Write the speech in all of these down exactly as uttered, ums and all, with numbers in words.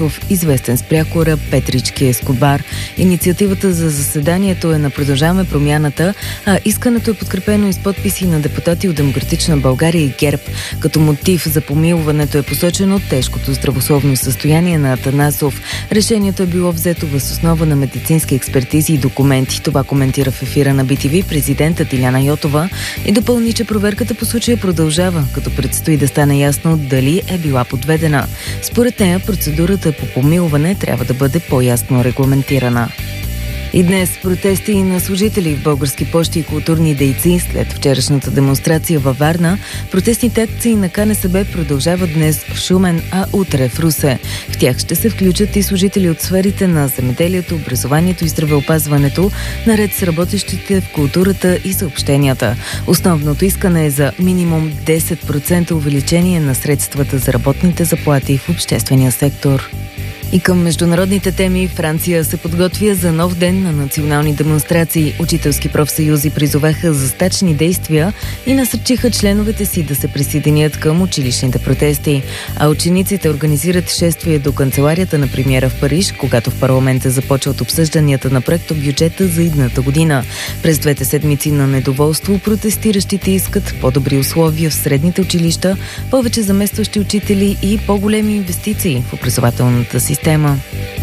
Атанасов, известен с прякора Петрички Ескобар. Инициативата за заседанието е на Продължаваме промяната, а искането е подкрепено и с подписи на депутати от Демократична България и ГЕРБ. Като мотив за помилването е посочено тежкото здравословно състояние на Атанасов. Решението е било взето въз основа на медицински експертизи и документи. Това коментира в ефира на Би Ти Ви президентът Илияна Йотова и допълни, че проверката по случая продължава, като предстои да стане ясно дали е била подведена. Според нея, процедурата по помилване трябва да бъде по-ясно регламентирана. И днес протести на служители в Български пощи и културни дейци след вчерашната демонстрация във Варна. Протестните акции на Ка Не Се Бе продължават днес в Шумен, а утре в Русе. В тях ще се включат и служители от сферите на земеделието, образованието и здравеопазването, наред с работещите в културата и съобщенията. Основното искане е за минимум десет процента увеличение на средствата за работните заплати в обществения сектор. И към международните теми, Франция се подготвя за нов ден на национални демонстрации. Учителски профсъюзи призоваха за стачни действия и насърчиха членовете си да се присъединят към училищните протести. А учениците организират шествие до канцеларията на премиера в Париж, когато в парламента започват обсъжданията на проекто бюджета за идната година. През двете седмици на недоволство протестиращите искат по-добри условия в средните училища, повече заместващи учители и по-големи инвестиции в образователната система. Тема.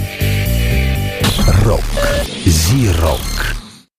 Рок. Зи-рок.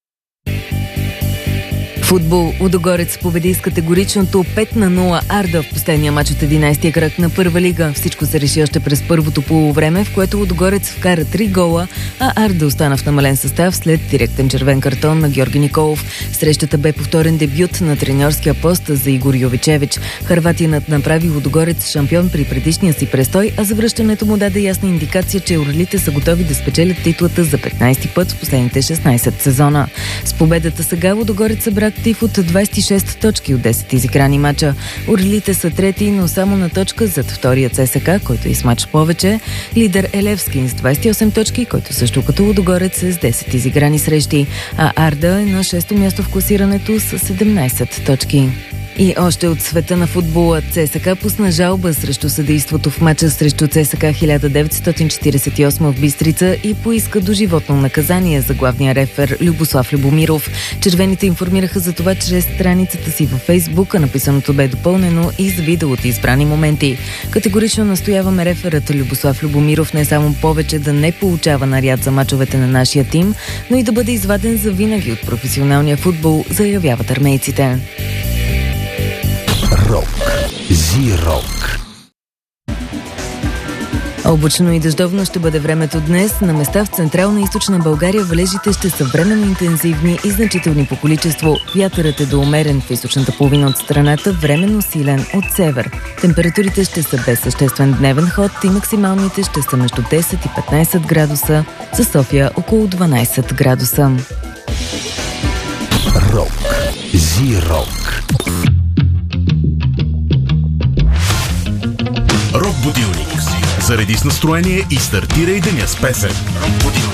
Футбол. Лудогорец победи с категоричното пет на нула Арда в последния мач от единайсетия кръг на първа лига. Всичко се реши още през първото полувреме, в което Лудогорец вкара три гола, а Арда остана в намален състав след директен червен картон на Георги Николов. Срещата бе повторен дебют на треньорския пост за Игор Йовичевич. Хърватинът направи Лудогорец шампион при предишния си престой, а завръщането му даде ясна индикация, че орлите са готови да спечелят титлата за петнайсети път в последните шестнайсет сезона. С победата сега Лудогорец събра от двайсет и шест точки от десет изиграни мача. Орлите са трети, но само на точка зад втория ЦСКА, който е с мач повече. Лидер е Левски с двайсет и осем точки, който също като Лудогорец е с десет изиграни срещи, а Арда е на шесто място в класирането с седемнайсет точки. И още от света на футбола, ЦСКА пусна жалба срещу съдейството в мача срещу ЦСКА хиляда деветстотин четирийсет и осма в Бистрица и поиска доживотно наказание за главния рефер Любослав Любомиров. Червените информираха за това чрез страницата си във Фейсбук, а написаното бе допълнено и с видео от избрани моменти. Категорично настояваме реферът Любослав Любомиров не само повече да не получава наряд за мачовете на нашия тим, но и да бъде изваден за винаги от професионалния футбол, заявяват армейците. Рок. Зи-рок. Облачно и дъждовно ще бъде времето днес. На места в Централна и Източна България валежите ще са временно интензивни и значителни по количество. Вятърът е доумерен в източната половина от страната, временно силен от север. Температурите ще са без съществен дневен ход и максималните ще са между десет и петнайсет градуса, със София около дванайсет градуса. Рок. Зи-рок. Рок будилник. Зареди с настроение и стартирай деня с песен.